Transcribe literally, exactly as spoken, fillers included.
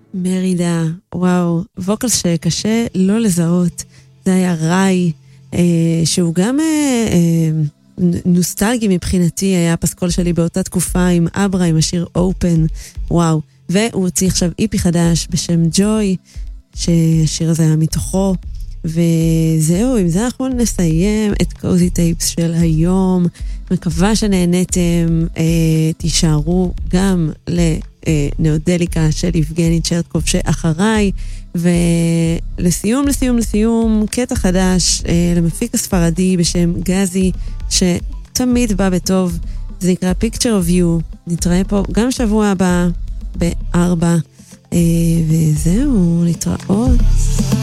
מרידה, וואו, ווקל שקשה לא לזהות. זה היה ראי, אה, שהוא גם אה, אה, נוסטלגי מבחינתי, היה הפסקול שלי באותה תקופה עם אברה, עם השיר אופן, וואו. והוא הוציא עכשיו איפי חדש בשם ג'וי, שהשיר הזה היה מתוכו, וזהו, עם זה אנחנו נסיים את קוזי טייפס של היום. מקווה שנהנתם, אה, תישארו גם לנאודליקה של יבגני צ'רטקוב שאחריי, ולסיום, לסיום, לסיום, קטע חדש אה, למפיק הספרדי בשם גזי, שתמיד בא בטוב, זה נקרא Picture of You. נתראה פה גם שבוע הבא בארבע, אה, וזהו, להתראות.